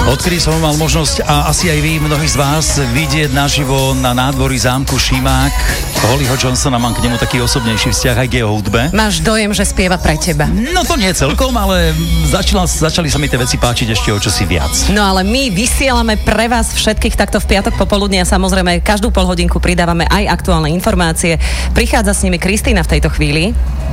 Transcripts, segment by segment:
Odkedy som mal možnosť, a asi aj vy, mnohí z vás, vidieť naživo na nádvorí zámku Šimák Hollyho Johnsona, mám k nemu taký osobnejší vzťah aj k jeho hudbe. Máš dojem, že spieva pre teba? No to nie celkom, ale začali sa mi tie veci páčiť ešte o čosi viac. No ale my vysielame pre vás všetkých takto v piatok popoludne a samozrejme každú polhodinku pridávame aj aktuálne informácie. Prichádza s nimi Kristína v tejto chvíli.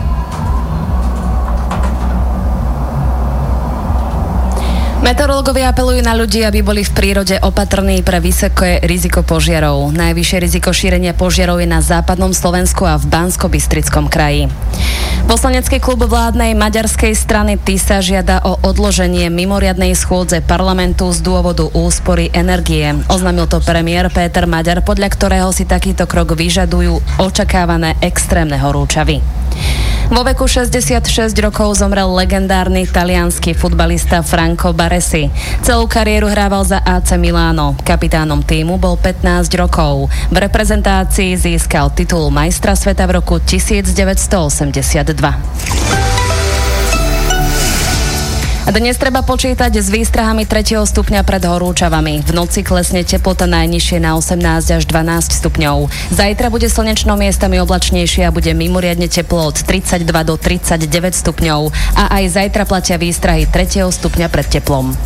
Meteorológovia apelujú na ľudí, aby boli v prírode opatrní pre vysoké riziko požiarov. Najvyššie riziko šírenia požiarov je na západnom Slovensku a v Banskobystrickom kraji. Poslanecký klub vládnej maďarskej strany TISA žiada o odloženie mimoriadnej schôdze parlamentu z dôvodu úspory energie. Oznámil to premiér Péter Maďar, podľa ktorého si takýto krok vyžadujú očakávané extrémne horúčavy. Vo veku 66 rokov zomrel legendárny taliansky futbalista Franco Baresi. Celú kariéru hrával za AC Milano. Kapitánom tímu bol 15 rokov. V reprezentácii získal titul majstra sveta v roku 1982. A dnes treba počítať s výstrahami 3. stupňa pred horúčavami. V noci klesne teplota najnižšie na 18 až 12 stupňov. Zajtra bude slnečno, miestami oblačnejšie a bude mimoriadne teplo od 32 do 39 stupňov. A aj zajtra platia výstrahy 3. stupňa pred teplom.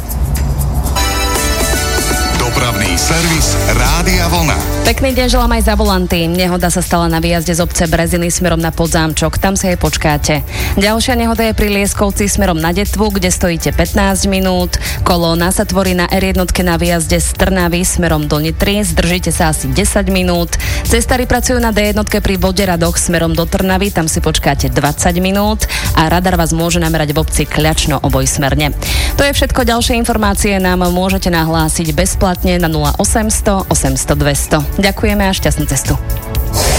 Dopravný servis Rádia Vlna. Pekný deň želám aj za volanty. Nehoda sa stala na výjazde z obce Breziny smerom na Podzámčok. Tam sa jej počkáte. Ďalšia nehoda je pri Lieskovci smerom na Detvu, kde stojíte 15 minút. Kolóna sa tvorí na R1 na výjazde z Trnavy smerom do Nitry. Zdržíte sa asi 10 minút. Cestári pracujú na D1 pri Voderadoch smerom do Trnavy. Tam si počkáte 20 minút a radar vás môže namerať v obci Kľačno obojsmerne. To je všetko. Ďalšie informácie nám môžete nahlásiť bezplatne na 0800 800 200. Ďakujeme a šťastnú cestu.